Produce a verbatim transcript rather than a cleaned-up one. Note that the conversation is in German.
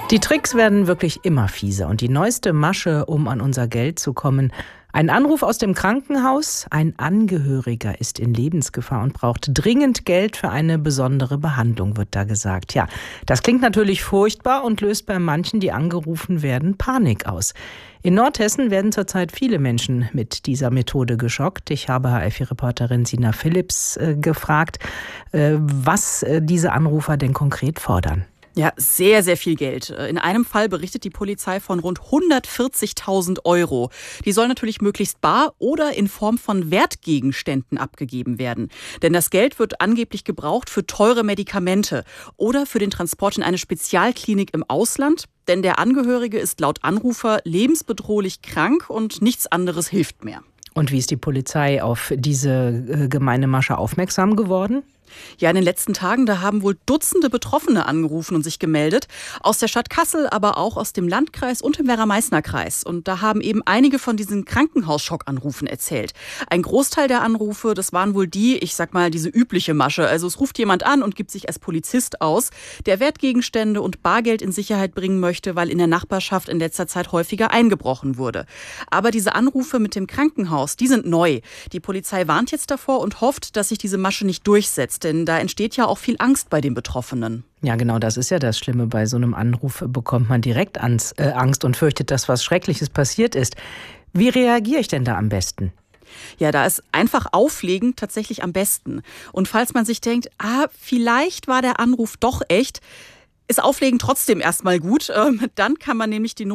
Die Tricks werden wirklich immer fieser und die neueste Masche, um an unser Geld zu kommen. Ein Anruf aus dem Krankenhaus, ein Angehöriger ist in Lebensgefahr und braucht dringend Geld für eine besondere Behandlung, wird da gesagt. Ja, das klingt natürlich furchtbar und löst bei manchen, die angerufen werden, Panik aus. In Nordhessen werden zurzeit viele Menschen mit dieser Methode geschockt. Ich habe H F I-Reporterin Sina Philipps äh, gefragt, äh, was äh, diese Anrufer denn konkret fordern. Ja, sehr, sehr viel Geld. In einem Fall berichtet die Polizei von rund hundertvierzigtausend Euro. Die sollen natürlich möglichst bar oder in Form von Wertgegenständen abgegeben werden. Denn das Geld wird angeblich gebraucht für teure Medikamente oder für den Transport in eine Spezialklinik im Ausland. Denn der Angehörige ist laut Anrufer lebensbedrohlich krank und nichts anderes hilft mehr. Und wie ist die Polizei auf diese äh, gemeine Masche aufmerksam geworden? Ja, in den letzten Tagen, da haben wohl Dutzende Betroffene angerufen und sich gemeldet. Aus der Stadt Kassel, aber auch aus dem Landkreis und dem Werra-Meißner-Kreis. Und da haben eben einige von diesen Krankenhausschock-Anrufen erzählt. Ein Großteil der Anrufe, das waren wohl die, ich sag mal, diese übliche Masche. Also es ruft jemand an und gibt sich als Polizist aus, der Wertgegenstände und Bargeld in Sicherheit bringen möchte, weil in der Nachbarschaft in letzter Zeit häufiger eingebrochen wurde. Aber diese Anrufe mit dem Krankenhaus, die sind neu. Die Polizei warnt jetzt davor und hofft, dass sich diese Masche nicht durchsetzt. Denn da entsteht ja auch viel Angst bei den Betroffenen. Ja, genau, das ist ja das Schlimme. Bei so einem Anruf bekommt man direkt ans, äh, Angst und fürchtet, dass was Schreckliches passiert ist. Wie reagiere ich denn da am besten? Ja, da ist einfach auflegen tatsächlich am besten. Und falls man sich denkt, ah, vielleicht war der Anruf doch echt, ist Auflegen trotzdem erstmal gut. Ähm, dann kann man nämlich die Nummer